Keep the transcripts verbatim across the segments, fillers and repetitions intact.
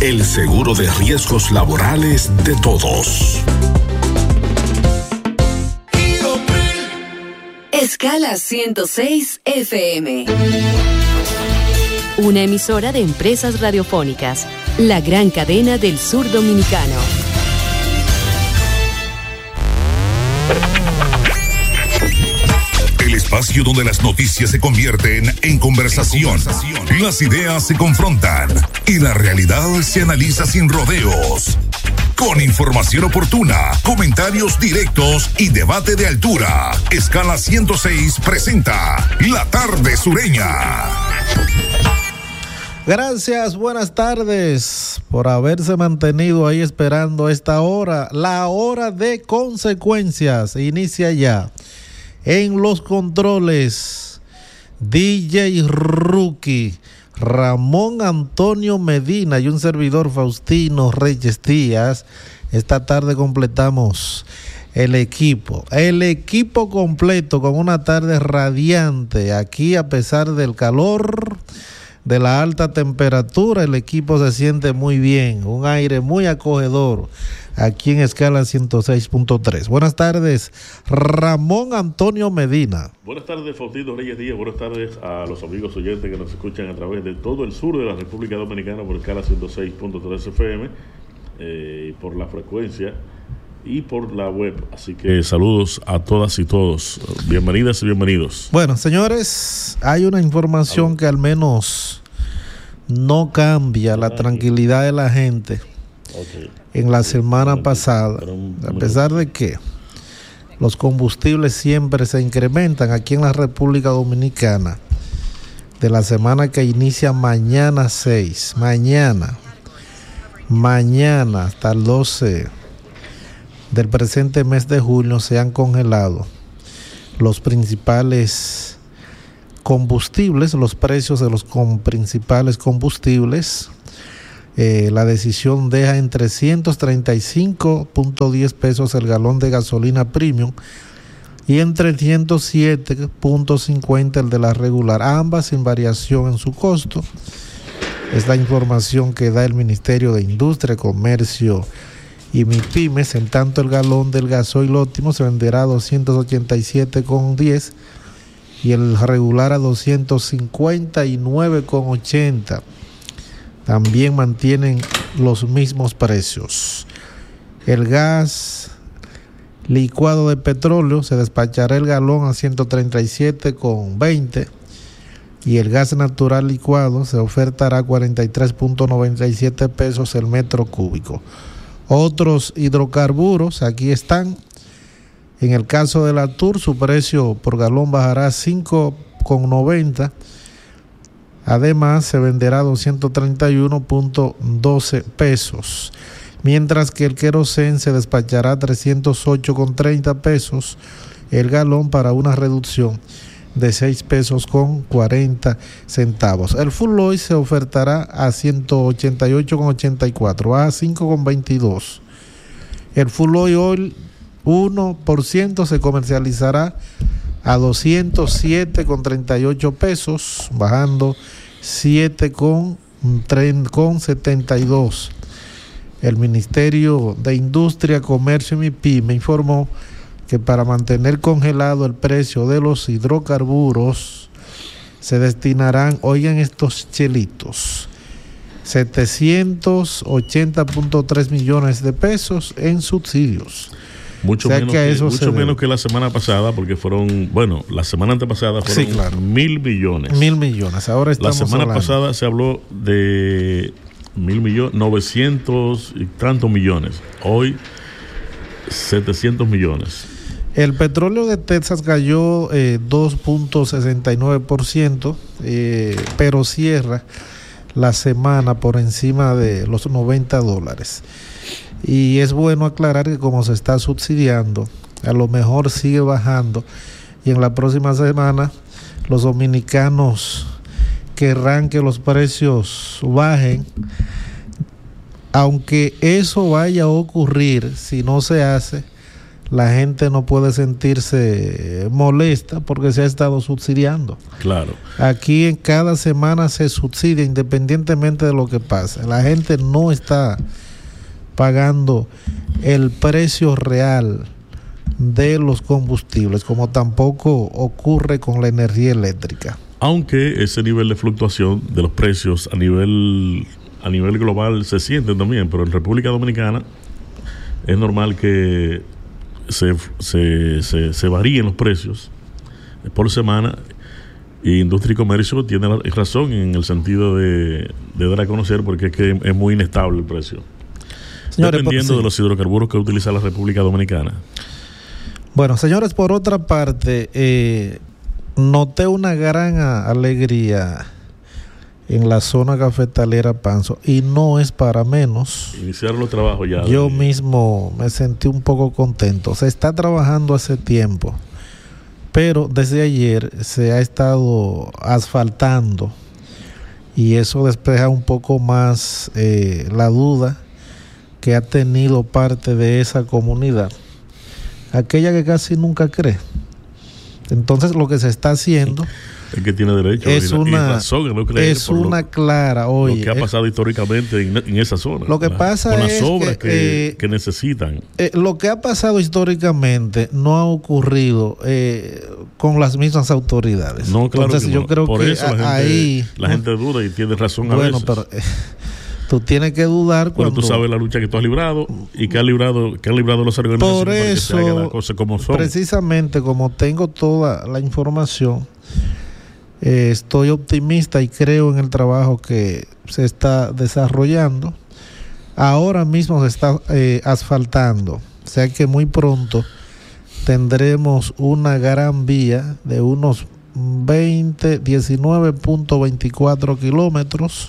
el seguro de riesgos laborales de todos. Escala ciento seis F M. Una emisora de Empresas Radiofónicas, la gran cadena del sur dominicano. El espacio donde las noticias se convierten en conversación, las ideas se confrontan y la realidad se analiza sin rodeos. Con información oportuna, comentarios directos y debate de altura. Escala ciento seis presenta La Tarde Sureña. Gracias, buenas tardes por haberse mantenido ahí esperando esta hora. La hora de consecuencias inicia ya. En los controles, D J Rookie, Ramón Antonio Medina y un servidor Faustino Reyes Díaz. Esta tarde completamos el equipo, el equipo completo con una tarde radiante. Aquí, a pesar del calor, de la alta temperatura, el equipo se siente muy bien, un aire muy acogedor aquí en Escala ciento seis punto tres. Buenas tardes, Ramón Antonio Medina. Buenas tardes, Faustino Reyes Díaz. Buenas tardes a los amigos oyentes que nos escuchan a través de todo el sur de la República Dominicana por Escala ciento seis punto tres F M, eh, por la frecuencia y por la web. Así que saludos a todas y todos. Bienvenidas y bienvenidos. Bueno, señores, hay una información Aló. que al menos no cambia la tranquilidad de la gente. Okay. En la semana pasada, a pesar de que los combustibles siempre se incrementan aquí en la República Dominicana, de la semana que inicia mañana seis, mañana, mañana hasta el doce del presente mes de junio se han congelado los principales combustibles, los precios de los com- principales combustibles. Eh, la decisión deja en trescientos treinta y cinco punto diez pesos el galón de gasolina premium y en trescientos siete punto cincuenta el de la regular, ambas sin variación en su costo. Es la información que da el Ministerio de Industria, Comercio y MIPYMES. En tanto, el galón del gasoil óptimo se venderá a doscientos ochenta y siete con diez y el regular a doscientos cincuenta y nueve con ochenta. También mantienen los mismos precios. El gas licuado de petróleo se despachará el galón a ciento treinta y siete con veinte y el gas natural licuado se ofertará a cuarenta y tres punto noventa y siete pesos el metro cúbico. Otros hidrocarburos aquí están. En el caso del Atur, su precio por galón bajará a cinco con noventa. Además, se venderá a doscientos treinta y uno punto doce pesos, mientras que el querosén se despachará a trescientos ocho con treinta pesos el galón para una reducción de seis pesos con cuarenta centavos. El full oil se ofertará a ciento ochenta y ocho con ochenta y cuatro, baja cinco con veintidós. El full oil uno por ciento se comercializará a doscientos siete con treinta y ocho pesos, bajando siete con setenta y dos. El Ministerio de Industria, Comercio y MIPYME informó que para mantener congelado el precio de los hidrocarburos se destinarán, oigan estos chelitos, setecientos ochenta punto tres millones de pesos en subsidios. Mucho, o sea menos, que, que mucho menos que la semana pasada, porque fueron, bueno, la semana antepasada fueron sí, claro. mil millones. Mil millones, ahora estamos La semana hablando. pasada se habló de mil millones, novecientos y tantos millones. Hoy, setecientos millones. El petróleo de Texas cayó eh, dos punto sesenta y nueve por ciento, eh, pero cierra la semana por encima de los noventa dólares. Y es bueno aclarar que como se está subsidiando, a lo mejor sigue bajando y en la próxima semana los dominicanos querrán que los precios bajen. Aunque eso vaya a ocurrir, si no se hace, la gente no puede sentirse molesta porque se ha estado subsidiando. Claro. Aquí en cada semana se subsidia independientemente de lo que pase. La gente no está pagando el precio real de los combustibles, como tampoco ocurre con la energía eléctrica. Aunque ese nivel de fluctuación de los precios a nivel a nivel global se siente también, pero en República Dominicana es normal que se, se, se, se varíen los precios por semana, y Industria y Comercio tiene razón en el sentido de, de dar a conocer, porque es que es muy inestable el precio. Señores, dependiendo por, sí. de los hidrocarburos que utiliza la República Dominicana. Bueno, señores, por otra parte, eh, noté una gran alegría en la zona cafetalera Panzo, y no es para menos. Iniciaron los trabajos ya. Yo de... mismo me sentí un poco contento. Se está trabajando hace tiempo, pero desde ayer se ha estado asfaltando, y eso despeja un poco más eh, la duda que ha tenido parte de esa comunidad, aquella que casi nunca cree. Entonces lo que se está haciendo el que tiene derecho es y una, razón en no creer es una lo, clara oye, lo que ha pasado es, históricamente en, en esa zona. Lo que ¿verdad? pasa con las es obras que, que, eh, que necesitan. Eh, lo que ha pasado históricamente no ha ocurrido eh, con las mismas autoridades. No, claro. Entonces que yo no. creo Por que eso la gente, ahí la gente duda y tiene razón a bueno, veces. Pero eh, tú tienes que dudar cuando cuando tú sabes la lucha que tú has librado y que has librado, que han librado los organizaciones por eso, para que se hagan las cosas como son. Precisamente como tengo toda la información, eh, estoy optimista y creo en el trabajo que se está desarrollando. Ahora mismo se está eh, asfaltando, o sea que muy pronto tendremos una gran vía de unos veinte, diecinueve punto veinticuatro kilómetros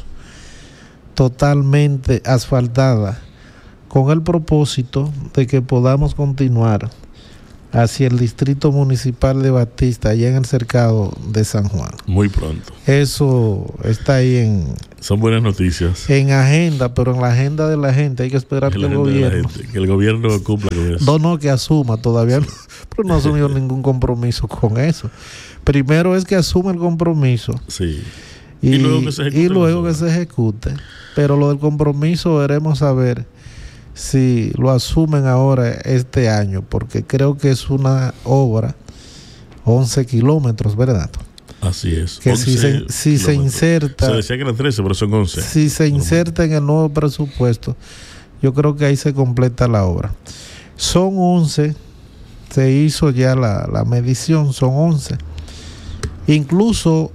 totalmente asfaltada, con el propósito de que podamos continuar hacia el distrito municipal de Batista, allá en el cercado de San Juan. Muy pronto. Eso está ahí en... Son buenas noticias. En agenda, pero en la agenda de la gente hay que esperar que el gobierno... Gente, que el gobierno cumpla con eso. No, no, que asuma, todavía no, pero no ha asumido ningún compromiso con eso. Primero es que asuma el compromiso. Sí. Y, y luego que se ejecute. Y luego que se ejecute. Pero lo del compromiso veremos a ver si lo asumen ahora este año, porque creo que es una obra, once kilómetros, ¿verdad? Así es. Que si se, si se inserta... Se decía que eran trece, pero son once. Si se inserta en el nuevo presupuesto, yo creo que ahí se completa la obra. Son once, se hizo ya la, la medición, son once. Incluso,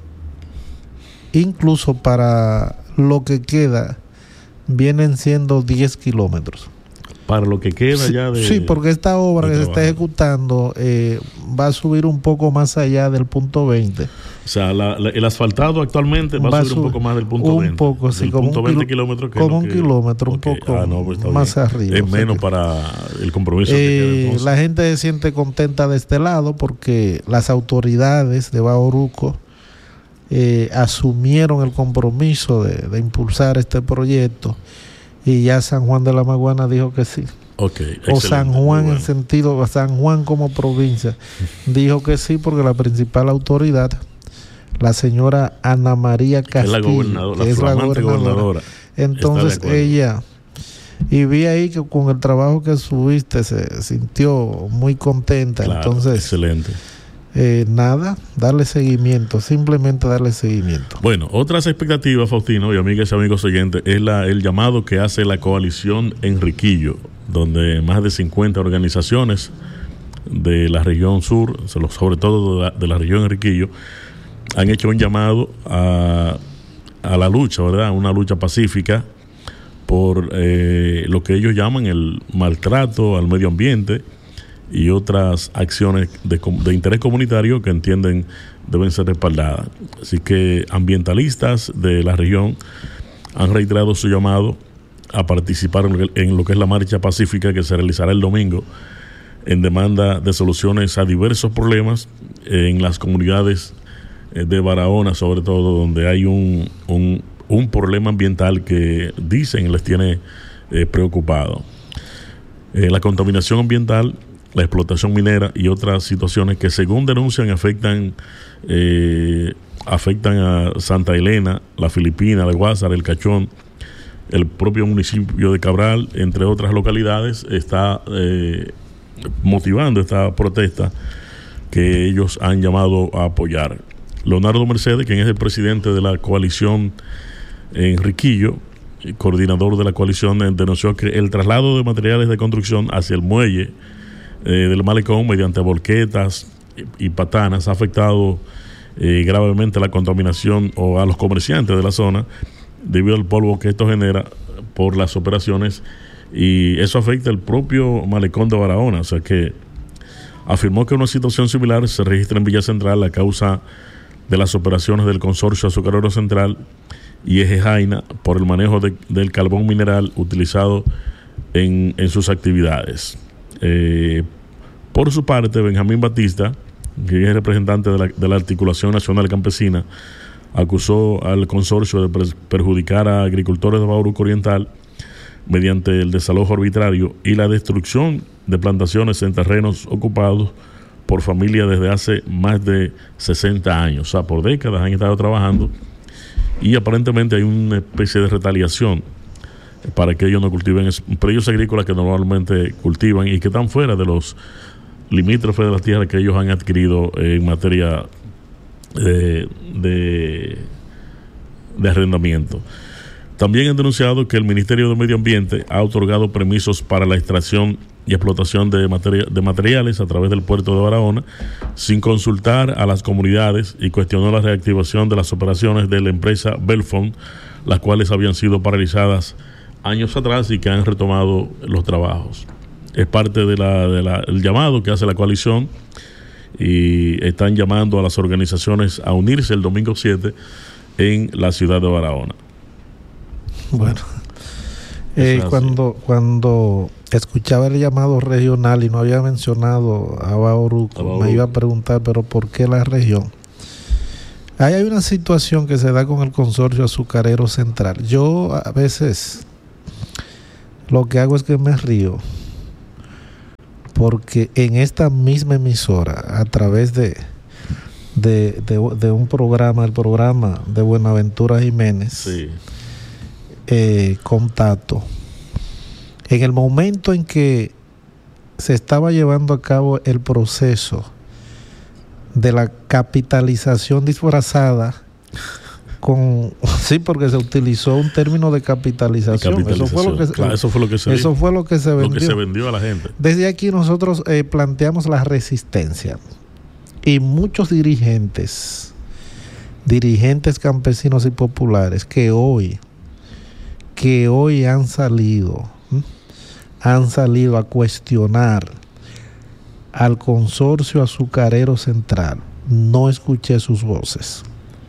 incluso para lo que queda, vienen siendo diez kilómetros. Para lo que queda sí, ya de... Sí, porque esta obra que trabajo. se está ejecutando eh, va a subir un poco más allá del punto veinte. O sea, la, la, el asfaltado actualmente va, va a subir un poco más del punto un veinte. Poco, sí, del como punto un veinte kilo, kilómetros. Que como un que, kilómetro, okay. un poco ah, no, pues más bien. arriba. Es o sea menos que, para el compromiso. Eh, que queda, la gente se siente contenta de este lado porque las autoridades de Bauruco eh, asumieron el compromiso de, de impulsar este proyecto, y ya San Juan de la Maguana dijo que sí. Okay, o San Juan bueno. en sentido, San Juan como provincia, dijo que sí, porque la principal autoridad, la señora Ana María Castillo, que es la gobernadora, que es la gobernadora. gobernadora. Entonces ella, y vi ahí que con el trabajo que subiste se sintió muy contenta. Claro, entonces, excelente. Eh, nada, darle seguimiento, simplemente darle seguimiento. Bueno, otras expectativas, Faustino y amigas y amigos oyentes, es la, el llamado que hace la coalición Enriquillo, donde más de cincuenta organizaciones de la región sur, sobre todo de la, de la región Enriquillo, han hecho un llamado a, a la lucha, ¿verdad? Una lucha pacífica por eh, lo que ellos llaman el maltrato al medio ambiente y otras acciones de, de interés comunitario que entienden deben ser respaldadas. Así que ambientalistas de la región han reiterado su llamado a participar en lo que, en lo que es la marcha pacífica que se realizará el domingo en demanda de soluciones a diversos problemas en las comunidades de Barahona, sobre todo donde hay un, un, un problema ambiental que dicen les tiene eh, preocupado. Eh, la contaminación ambiental la explotación minera y otras situaciones que según denuncian afectan eh, afectan a Santa Elena, la Filipina, la Guásara, el Cachón, el propio municipio de Cabral, entre otras localidades, está eh, motivando esta protesta que ellos han llamado a apoyar. Leonardo Mercedes, quien es el presidente de la coalición Enriquillo, coordinador de la coalición, denunció que el traslado de materiales de construcción hacia el muelle eh, del malecón mediante volquetas y, y patanas ha afectado eh, gravemente la contaminación o a los comerciantes de la zona debido al polvo que esto genera por las operaciones, y eso afecta el propio malecón de Barahona. O sea que afirmó que una situación similar se registra en Villa Central a causa de las operaciones del Consorcio Azucarero Central y Eje Jaina por el manejo de, del carbón mineral utilizado en, en sus actividades. Eh, por su parte, Benjamín Batista, que es representante de la, de la Articulación Nacional Campesina, acusó al consorcio de perjudicar a agricultores de Bauruco Oriental mediante el desalojo arbitrario y la destrucción de plantaciones en terrenos ocupados por familias desde hace más de sesenta años. O sea, por décadas han estado trabajando y aparentemente hay una especie de retaliación para que ellos no cultiven predios agrícolas que normalmente cultivan y que están fuera de los limítrofes de las tierras que ellos han adquirido en materia de, de, de arrendamiento. También han denunciado que el Ministerio de Medio Ambiente ha otorgado permisos para la extracción y explotación de, materia, de materiales a través del puerto de Barahona sin consultar a las comunidades, y cuestionó la reactivación de las operaciones de la empresa Belfond, las cuales habían sido paralizadas años atrás y que han retomado los trabajos. Es parte de la, de la, el llamado que hace la coalición, y están llamando a las organizaciones a unirse el domingo siete en la ciudad de Barahona. Bueno, eh, cuando cuando escuchaba el llamado regional y no había mencionado a Bauruco, Bauruco, me iba a preguntar, pero ¿por qué la región? Ahí hay una situación que se da con el Consorcio Azucarero Central. Yo a veces lo que hago es que me río, porque en esta misma emisora, a través de de, de, de un programa, el programa de Buenaventura Jiménez, sí. eh, Contacto, en el momento en que se estaba llevando a cabo el proceso de la capitalización disfrazada con sí, porque se utilizó un término de capitalización, de capitalización. Eso fue lo que, claro, eso fue lo que se eso fue lo que se vendió. Lo que se vendió a la gente. Desde aquí nosotros eh, planteamos la resistencia, y muchos dirigentes dirigentes campesinos y populares que hoy que hoy han salido ¿eh? han salido a cuestionar al Consorcio Azucarero Central. No escuché sus voces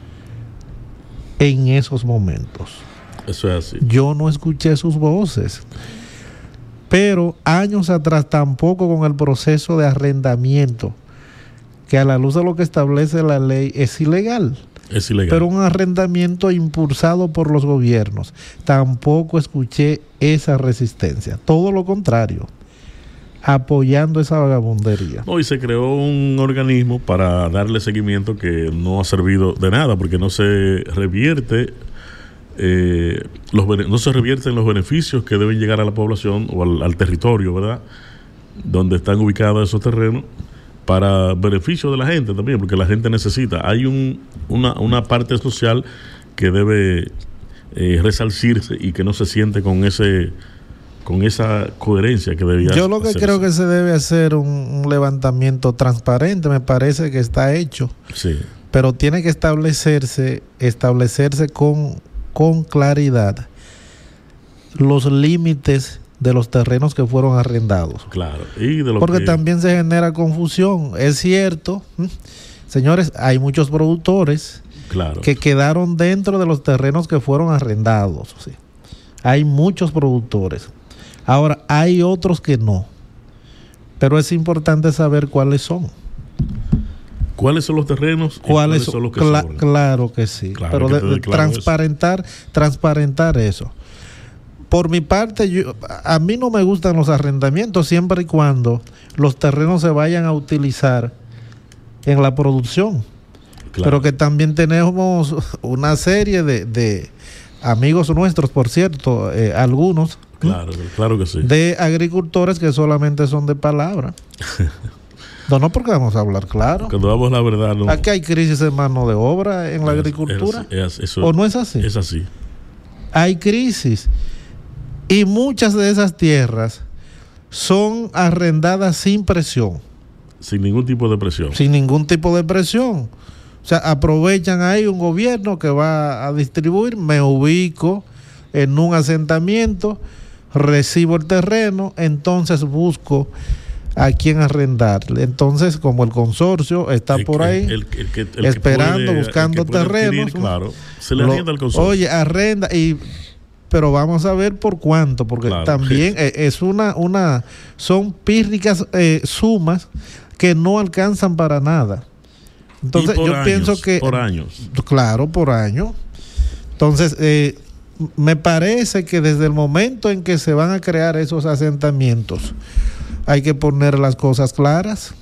en esos momentos. Eso es así. Yo no escuché sus voces. Pero años atrás tampoco con el proceso de arrendamiento, que a la luz de lo que establece la ley es ilegal. Es ilegal. Pero un arrendamiento impulsado por los gobiernos, tampoco escuché esa resistencia. Todo lo contrario, apoyando esa vagabundería. No, y se creó un organismo para darle seguimiento que no ha servido de nada, porque no se revierte eh, los no se revierten los beneficios que deben llegar a la población o al, al territorio, ¿verdad?, donde están ubicados esos terrenos, para beneficio de la gente también, porque la gente necesita. Hay un una, una parte social que debe eh, resarcirse y que no se siente con ese con esa coherencia que debía. Yo lo que hacerse. creo que se debe hacer un, un levantamiento transparente, me parece que está hecho. Sí. Pero tiene que establecerse establecerse con, con claridad los límites de los terrenos que fueron arrendados. Claro. Y de lo Porque que... también se genera confusión. Es cierto, ¿eh? Señores, hay muchos productores claro. que quedaron dentro de los terrenos que fueron arrendados. ¿Sí? Hay muchos productores. Ahora, hay otros que no. Pero es importante saber cuáles son. ¿Cuáles son los terrenos? ¿Cuáles, ¿Cuáles son los que cla- Claro que sí. Claro Pero que de, de transparentar, transparentar eso. por mi parte, yo, a mí no me gustan los arrendamientos siempre y cuando los terrenos se vayan a utilizar en la producción. Claro. Pero que también tenemos una serie de, de amigos nuestros, por cierto, eh, algunos. Claro, claro que sí. De agricultores que solamente son de palabra. No, no, porque vamos a hablar claro. Cuando vamos a la verdad, no. Aquí hay crisis de mano de obra en la es, agricultura. Es, es, eso, ¿O no es así? Es así. Hay crisis. Y muchas de esas tierras son arrendadas sin presión. Sin ningún tipo de presión. Sin ningún tipo de presión. O sea, aprovechan ahí un gobierno que va a distribuir, me ubico en un asentamiento, recibo el terreno, entonces busco a quién arrendarle. Entonces, como el consorcio está el, por ahí, el, el, el, el esperando, puede, buscando terrenos, adquirir, claro, se le arrienda al consorcio. Oye, arrenda y pero vamos a ver por cuánto, porque claro, también sí. es una, una, son pírricas eh, sumas que no alcanzan para nada. Entonces yo años, pienso que por años, claro, por año. Entonces eh, me parece que desde el momento en que se van a crear esos asentamientos hay que poner las cosas claras,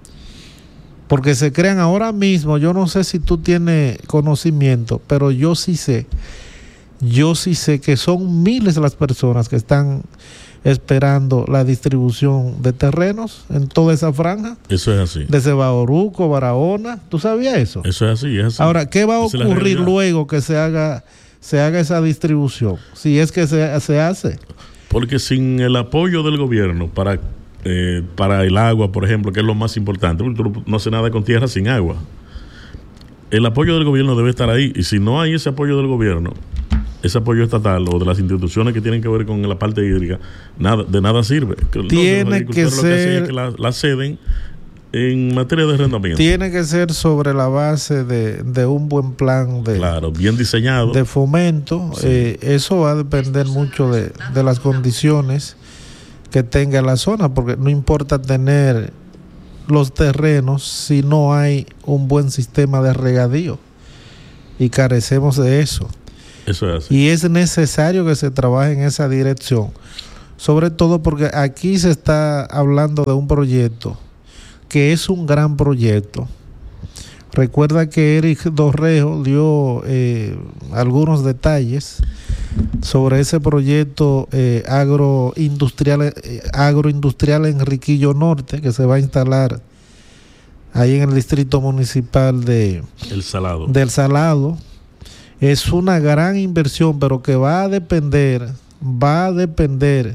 porque se crean ahora mismo. Yo no sé si tú tienes conocimiento, pero yo sí sé. Yo sí sé que son miles las personas que están esperando la distribución de terrenos en toda esa franja. Eso es así. Desde Bauruco, Barahona. ¿Tú sabías eso? Eso es así, es así. Ahora, ¿qué va a esa ocurrir luego que se haga, se haga esa distribución? Si es que se, se hace. Porque sin el apoyo del gobierno para, eh, para el agua, por ejemplo, que es lo más importante, tú no haces nada con tierra sin agua. El apoyo del gobierno debe estar ahí. Y si no hay ese apoyo del gobierno, ese apoyo estatal o de las instituciones que tienen que ver con la parte hídrica, nada, de nada sirve. Tiene que ser, lo que hacen es que la, la ceden en materia de arrendamiento. Tiene que ser sobre la base de, de un buen plan de, claro, bien diseñado, de fomento. Sí. Eh, eso va a depender mucho de, de las condiciones que tenga la zona, porque no importa tener los terrenos si no hay un buen sistema de regadío, y carecemos de eso. Eso es así. Y es necesario que se trabaje en esa dirección, sobre todo porque aquí se está hablando de un proyecto que es un gran proyecto. Recuerda que Eric Dorrego dio eh, algunos detalles sobre ese proyecto eh, agroindustrial, eh, agroindustrial en Riquillo Norte, que se va a instalar ahí en el distrito municipal de El Salado. del Salado. Es una gran inversión, pero que va a depender, va a depender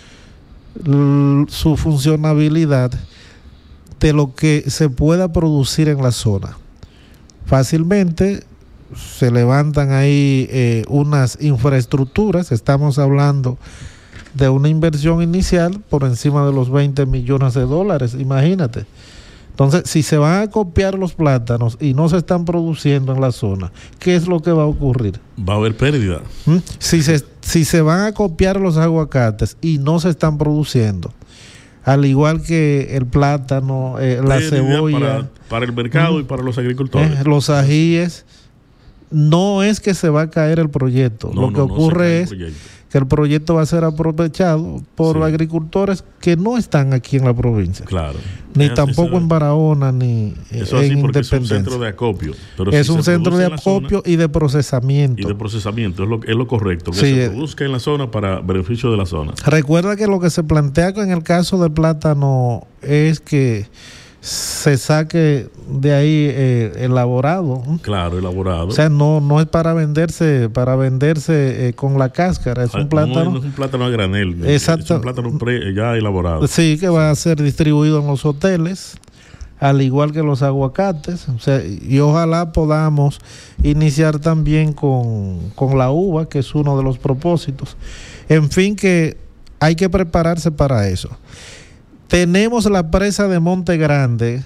l- su funcionabilidad de lo que se pueda producir en la zona. Fácilmente se levantan ahí eh, unas infraestructuras. Estamos hablando de una inversión inicial por encima de los veinte millones de dólares, imagínate. Entonces, si se van a copiar los plátanos y no se están produciendo en la zona, ¿qué es lo que va a ocurrir? Va a haber pérdida. ¿Mm? Si se, si se van a copiar los aguacates y no se están produciendo, al igual que el plátano, eh, la cebolla, para, para el mercado, ¿mm?, y para los agricultores, eh, los ajíes, no es que se va a caer el proyecto. No, lo que no, ocurre no es que el proyecto va a ser aprovechado por sí. agricultores que no están aquí en la provincia. Claro. Ni es tampoco en Barahona, ni eso en así, Independencia. Es un centro de acopio. Pero es si un centro de acopio y de procesamiento. Y de procesamiento, es lo, es lo correcto. Que sí, se produzca en la zona para beneficio de la zona. Recuerda que lo que se plantea en el caso del plátano es que se saque de ahí eh, elaborado. Claro, elaborado. O sea, no no es para venderse para venderse eh, con la cáscara, es ah, un plátano. No, no es un plátano a granel. Exacto. Es un plátano pre, ya elaborado. Sí, que va a ser distribuido en los hoteles, al igual que los aguacates. O sea, y ojalá podamos iniciar también con, con la uva, que es uno de los propósitos. En fin, que hay que prepararse para eso. Tenemos la presa de Monte Grande.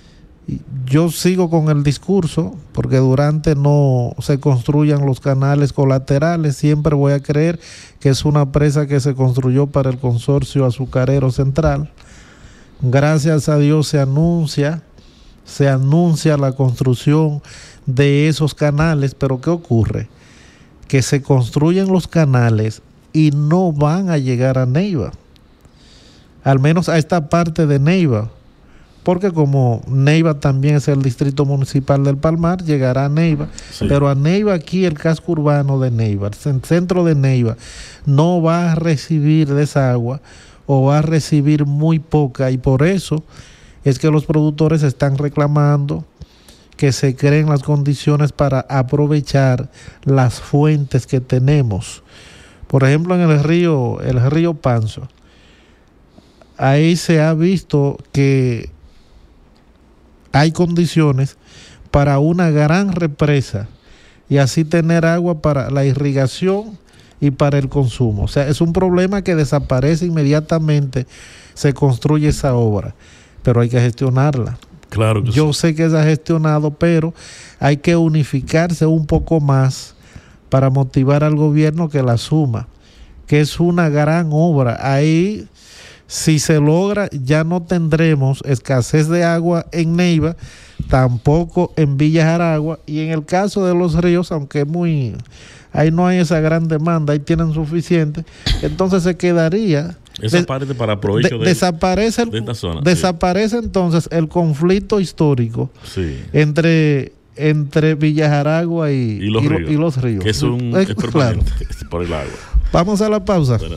Yo sigo con el discurso, porque durante no se construyan los canales colaterales, siempre voy a creer que es una presa que se construyó para el consorcio azucarero central. Gracias a Dios se anuncia, se anuncia la construcción de esos canales, pero ¿qué ocurre? Que se construyen los canales y no van a llegar a Neiva, al menos a esta parte de Neiva, porque como Neiva también es el distrito municipal del Palmar, llegará a Neiva, sí. Pero a Neiva aquí, el casco urbano de Neiva, el centro de Neiva, no va a recibir de esa agua o va a recibir muy poca, y por eso es que los productores están reclamando que se creen las condiciones para aprovechar las fuentes que tenemos. Por ejemplo, en el río, el río Panzo, ahí se ha visto que hay condiciones para una gran represa y así tener agua para la irrigación y para el consumo. O sea, es un problema que desaparece inmediatamente, se construye esa obra, pero hay que gestionarla. Claro que Yo sí. sé que se ha gestionado, pero hay que unificarse un poco más para motivar al gobierno que la asuma, que es una gran obra. Ahí, si se logra, ya no tendremos escasez de agua en Neiva, tampoco en Villa Jaragua, y en el caso de los ríos, aunque muy, ahí no hay esa gran demanda, ahí tienen suficiente, entonces se quedaría esa de, parte para provecho de, de, desaparece el, de esta zona. Desaparece sí. Entonces el conflicto histórico sí. entre entre Villa Jaragua y, y, los, y, ríos, y los ríos. Que es un es, es claro. por el agua. Vamos a la pausa. Bueno.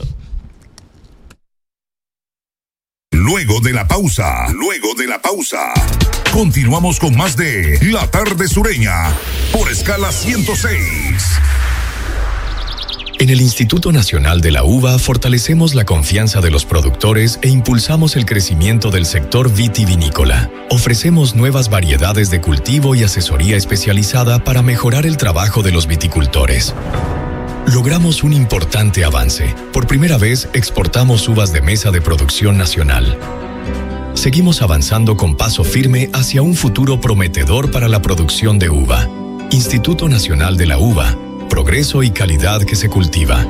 Luego de la pausa, luego de la pausa, continuamos con más de La Tarde Sureña por Escala ciento seis. En el Instituto Nacional de la Uva fortalecemos la confianza de los productores e impulsamos el crecimiento del sector vitivinícola. Ofrecemos nuevas variedades de cultivo y asesoría especializada para mejorar el trabajo de los viticultores. Logramos un importante avance. Por primera vez exportamos uvas de mesa de producción nacional. Seguimos avanzando con paso firme hacia un futuro prometedor para la producción de uva. Instituto Nacional de la Uva. Progreso y calidad que se cultiva.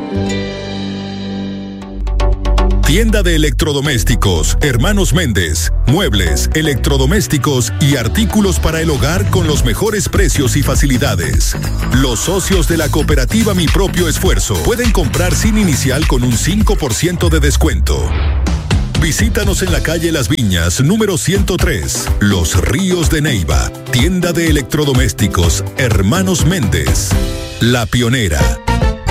Tienda de electrodomésticos, Hermanos Méndez. Muebles, electrodomésticos y artículos para el hogar con los mejores precios y facilidades. Los socios de la cooperativa Mi Propio Esfuerzo pueden comprar sin inicial con un cinco por ciento de descuento. Visítanos en la calle Las Viñas, número ciento tres, Los Ríos de Neiva. Tienda de electrodomésticos, Hermanos Méndez. La pionera.